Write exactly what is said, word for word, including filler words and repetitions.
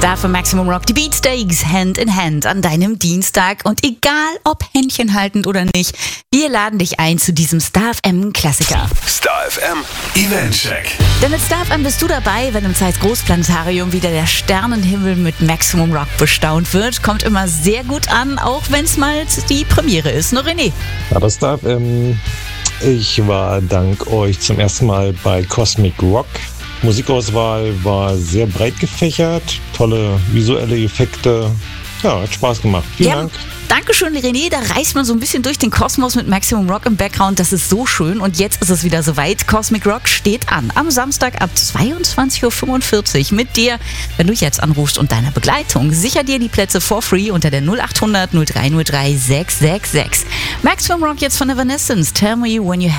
Da für Maximum Rock die Beatsteaks Hand in Hand an deinem Dienstag. Und egal ob Händchen haltend oder nicht, wir laden dich ein zu diesem Star F M Klassiker. Star F M Eventcheck. Denn mit Star F M bist du dabei, wenn im Zeiss Großplanetarium wieder der Sternenhimmel mit Maximum Rock bestaunt wird. Kommt immer sehr gut an, auch wenn es mal die Premiere ist. Ne, René? Ja, das Star F M. Ich war dank euch zum ersten Mal bei Cosmic Rock. Musikauswahl war sehr breit gefächert, tolle visuelle Effekte. Ja, hat Spaß gemacht. Vielen ja, Dank. Dankeschön, René. Da reist man so ein bisschen durch den Kosmos mit Maximum Rock im Background. Das ist so schön. Und jetzt ist es wieder soweit. Cosmic Rock steht an. Am Samstag ab zweiundzwanzig Uhr fünfundvierzig mit dir, wenn du jetzt anrufst und deiner Begleitung. Sicher dir die Plätze for free unter der null acht hundert null drei null drei sechs sechs sechs. Maximum Rock jetzt von Evanescence. Tell me when you